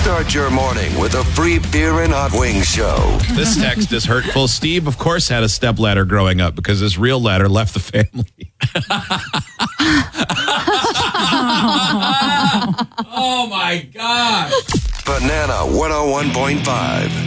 Start your morning with a free beer and hot wings show. This text is hurtful. Steve, of course, had a stepladder growing up because his real ladder left the family. Oh, my gosh. Banana 101.5.